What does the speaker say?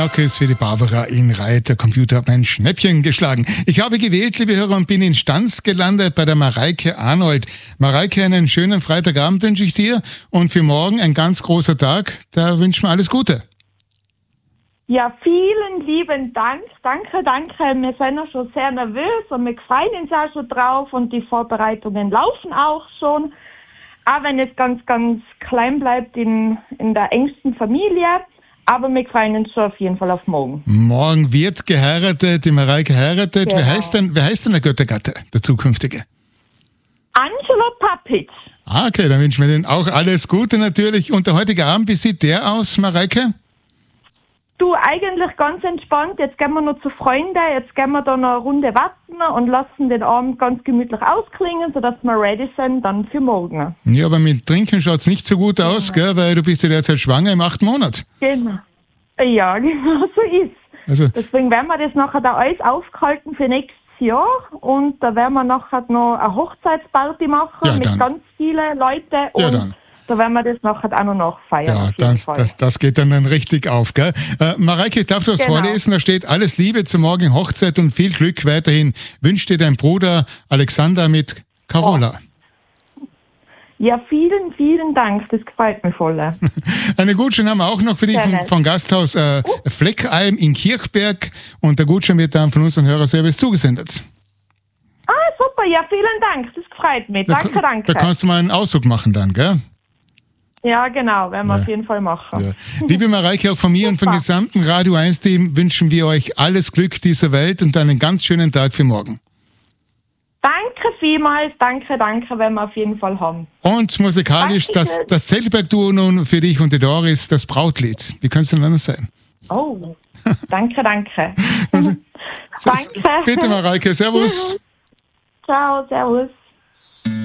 Knockes für die Barbara in Reit. Der Computer hat mein Schnäppchen geschlagen. Ich habe gewählt, liebe Hörer, und bin in Stanz gelandet bei der Mareike Arnold. Mareike, einen schönen Freitagabend wünsche ich dir und für morgen ein ganz großer Tag. Da wünschen wir alles Gute. Ja, vielen lieben Dank. Danke. Wir sind ja schon sehr nervös und wir freuen uns auch schon drauf und die Vorbereitungen laufen auch schon. Auch wenn es ganz, ganz klein bleibt in der engsten Familie. Aber wir freuen uns schon auf jeden Fall auf morgen. Morgen wird geheiratet, die Mareike heiratet. Genau. Wer heißt denn der Göttergatte, der zukünftige? Angelo Papic. Ah, okay, dann wünschen wir denen auch alles Gute natürlich. Und der heutige Abend, wie sieht der aus, Mareike? Du, eigentlich ganz entspannt. Jetzt gehen wir noch zu Freunden. Jetzt gehen wir da noch eine Runde warten und lassen den Abend ganz gemütlich ausklingen, sodass wir ready sind dann für morgen. Ja, aber mit Trinken schaut's nicht so gut aus, gell? Weil du bist ja derzeit schwanger im 8. Monat. Genau. Ja, genau so ist. Also, Deswegen werden wir das nachher da alles aufgehalten für nächstes Jahr und da werden wir nachher noch eine Hochzeitsparty machen Ja, mit dann. ganz vielen Leuten Ja, und dann. da werden wir das nachher auch noch nachfeiern. ja, auf jeden Fall. das geht dann richtig auf, gell? Mareike, ich darf dir was Genau. vorlesen. Da steht: Alles Liebe zur morgigen Hochzeit und viel Glück weiterhin. Wünscht dir dein Bruder Alexander mit Carola. Ja, vielen, vielen Dank. Das gefällt mir voll. Eine Gutschein haben wir auch noch für dich Sehr vom, nett. vom Gasthaus Fleckalm in Kirchberg. Und der Gutschein wird dann von unserem Hörerservice zugesendet. Ah, super. Ja, vielen Dank. Das gefällt mir. Danke. Da kannst du mal einen Ausdruck machen dann, gell? Ja, genau. Werden wir Ja. auf jeden Fall machen. Ja. Liebe Mareike, auch von mir und vom Super. gesamten Radio 1-Team wünschen wir euch alles Glück dieser Welt und einen ganz schönen Tag für morgen. Danke vielmals. Danke, werden wir auf jeden Fall haben. Und musikalisch Dankeschön. das Zeltberg-Duo nun für dich und die Doris, das Brautlied. Wie könnte es denn anders sein? Oh, danke. Danke. Bitte Mareike, servus. Ciao, servus.